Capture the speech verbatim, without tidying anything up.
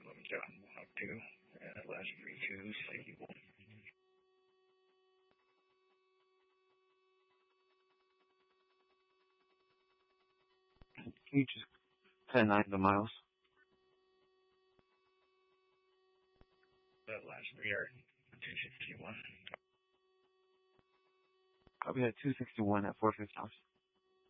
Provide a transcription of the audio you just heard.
John one oh two, uh, last three two sixty-one. Can you just ten nine the miles? The last three are two sixty-one. Copy that two sixty-one at four fifty.